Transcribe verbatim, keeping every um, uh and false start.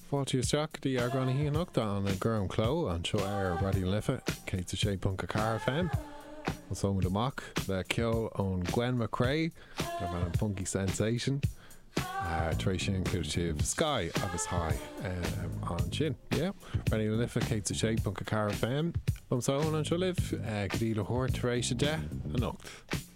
Fáilte isteach dí ar grána híanaachta an gurm cló an seo ar Radio Lifa cé sé punca car F M an sómad amach le ceol ón Gwen McRae le bheith an funky sensation uh, tréis sin inclusive Sky agus High um, an sin yeah. Radio Lifa cé sé punca car F M Lom sóin an seo liv uh, go dtí le hór tréis de an nocht.